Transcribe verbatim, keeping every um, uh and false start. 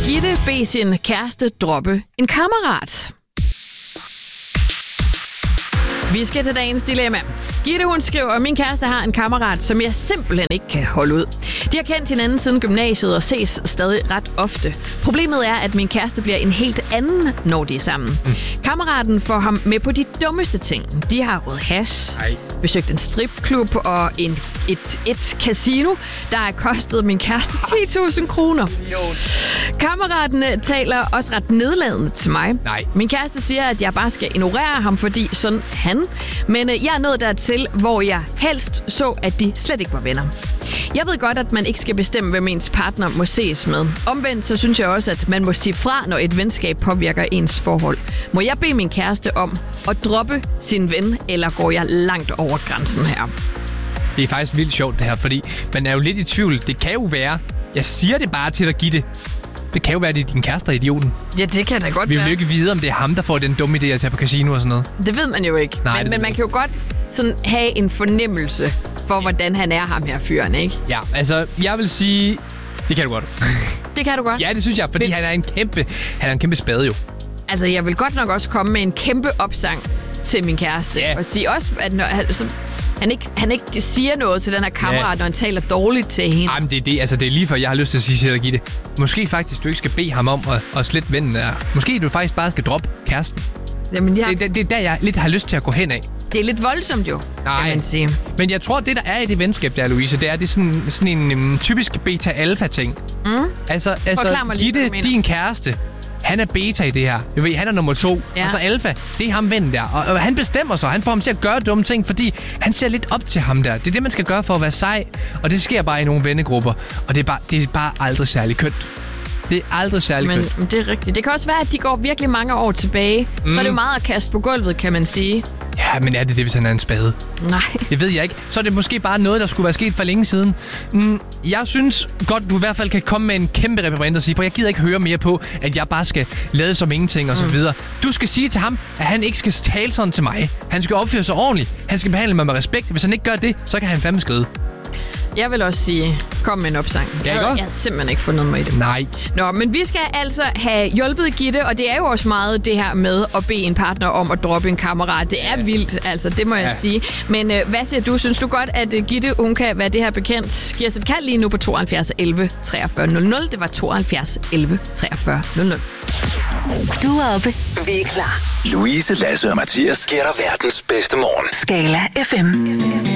Gitte bede sin kæreste droppe en kammerat. Vi skal til dagens dilemma. Gitte, hun skriver, at min kæreste har en kammerat, som jeg simpelthen ikke kan holde ud. De har kendt hinanden siden gymnasiet og ses stadig ret ofte. Problemet er, at min kæreste bliver en helt anden, når de er sammen. Mm. Kammeraten får ham med på de dummeste ting. De har røget hash, Ej. besøgt en stripklub og en, et, et casino, der har kostet min kæreste ti tusind kroner. Kammeraten taler også ret nedladende til mig. Nej. Min kæreste siger, at jeg bare skal ignorere ham, fordi sådan han. Men øh, jeg er nået dertil, hvor jeg helst så, at de slet ikke var venner. Jeg ved godt, at man ikke skal bestemme, hvem ens partner må ses med. Omvendt så synes jeg også, at man må sige fra, når et venskab påvirker ens forhold. Må jeg bede min kæreste om at droppe sin ven, eller går jeg langt over grænsen her? Det er faktisk vildt sjovt det her, fordi man er jo lidt i tvivl. Det kan jo være, jeg siger det bare til dig, Gitte. Det kan jo være, at det er din kæreste, idioten. Ja, det kan da godt Vi være. vil jo ikke vide, om det er ham, der får den dumme idé at tage på casino og sådan noget. Det ved man jo ikke. Nej, men, men man kan jo godt sådan have en fornemmelse for, hvordan han er, ham her fyren, ikke? Ja, altså, jeg vil sige... Det kan du godt. Det kan du godt? Ja, det synes jeg, fordi men... han er en kæmpe... Han er en kæmpe spade jo. Altså, jeg vil godt nok også komme med en kæmpe opsang til min kæreste. Ja. Og sige også, at når, altså, han, ikke, han ikke siger noget til den her kammerat, ja. når han taler dårligt til hende. Jamen, det er det. Altså, det er lige før, jeg har lyst til at sige til dig, Gitte. Måske faktisk, du ikke skal bede ham om at, at slette vennen der. Måske du faktisk bare skal droppe kæresten. Jamen, jeg... det, det, det er der, jeg lidt har lyst til at gå hen af. Det er lidt voldsomt jo, Nej. kan man sige. Men jeg tror, det der er i det venskab der, Louise, det er, det er sådan, sådan en um, typisk beta-alpha-ting. Mm. Altså, altså Gitte, din kæreste, han er beta i det her. Jeg ved, han er nummer to. Ja. Og så alfa, det er ham vennen der. Og, og han bestemmer sig. Han får ham til at gøre dumme ting, fordi han ser lidt op til ham der. Det er det, man skal gøre for at være sej. Og det sker bare i nogle vennegrupper. Og det er bare, det er bare aldrig særlig kønt. Det er aldrig særlig men, kønt. Men det er rigtigt. Det kan også være, at de går virkelig mange år tilbage. Mm. Så er det jo meget at kaste på gulvet, kan man sige. Ja, men er det det, hvis han er en spade? Nej. Det ved jeg ikke. Så er det måske bare noget, der skulle være sket for længe siden. Mm, jeg synes godt, du i hvert fald kan komme med en kæmpe reprimand og sige på, jeg gider ikke høre mere på, at jeg bare skal lade som ingenting og så videre. Mm. Du skal sige til ham, at han ikke skal tale sådan til mig. Han skal opføre sig ordentligt. Han skal behandle mig med respekt. Hvis han ikke gør det, så kan han fandme skride. Jeg vil også sige, kom med en opsang. Ja, jeg, jeg har simpelthen ikke fundet mig i det. Nej. Nå, men vi skal altså have hjulpet Gitte, og det er jo også meget det her med at bede en partner om at droppe en kammerat. Det er ja. vildt, altså, det må jeg ja. sige. Men øh, hvad siger du? Synes du godt, at uh, Gitte, hun kan være det her bekendt? Giv os et kald lige nu på tooghalvfjerds elleve treogfyrre nul nul. Det var tooghalvfjerds elleve treogfyrre nul nul. Du er oppe. Vi er klar. Louise, Lasse og Mathias giver dig verdens bedste morgen. Skala F M.